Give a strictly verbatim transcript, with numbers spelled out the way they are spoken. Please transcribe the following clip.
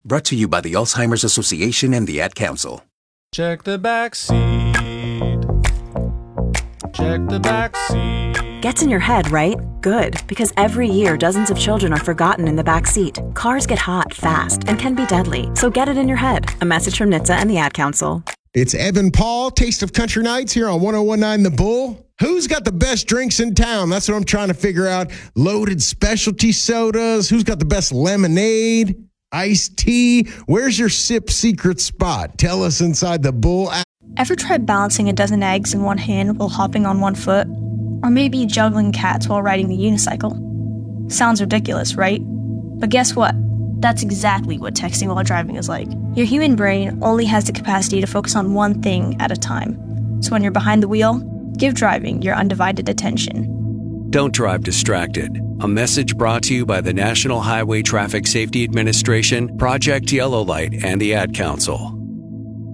Brought to you by the Alzheimer's Association and the Ad Council. Check the back seat. Check the back seat. Gets in your head, right? Good, because every year dozens of children are forgotten in the back seat. Cars get hot fast and can be deadly, so get it in your head. A message from N H T S A and the Ad Council. It's Evan Paul, Taste of Country Nights here on one oh one point nine The Bull. Who's got the best drinks in town? That's what I'm trying to figure out. Loaded specialty sodas. Who's got the best lemonade? Iced tea? Where's your sip secret spot? Tell us inside the Bull app. Ever tried balancing a dozen eggs in one hand while hopping on one foot? Or maybe juggling cats while riding the unicycle? Sounds ridiculous, right? But guess what? That's exactly what texting while driving is like. Your human brain only has the capacity to focus on one thing at a time. So when you're behind the wheel, give driving your undivided attention. Don't drive distracted. A message brought to you by the National Highway Traffic Safety Administration, Project Yellow Light, and the Ad Council.